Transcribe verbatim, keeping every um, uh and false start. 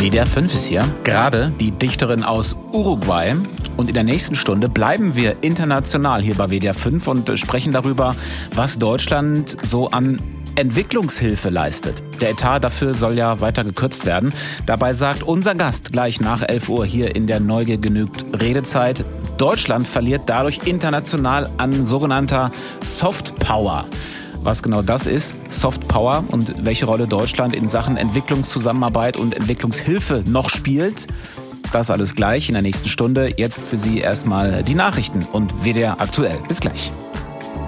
W D R fünf ist hier, gerade die Dichterin aus Uruguay. Und in der nächsten Stunde bleiben wir international hier bei W D R fünf und sprechen darüber, was Deutschland so an Entwicklungshilfe leistet. Der Etat dafür soll ja weiter gekürzt werden. Dabei sagt unser Gast gleich nach elf Uhr hier in der Neugier genügt Redezeit, Deutschland verliert dadurch international an sogenannter Soft Power. Was genau das ist, Soft Power, und welche Rolle Deutschland in Sachen Entwicklungszusammenarbeit und Entwicklungshilfe noch spielt, das alles gleich in der nächsten Stunde. Jetzt für Sie erstmal die Nachrichten und W D R aktuell. Bis gleich.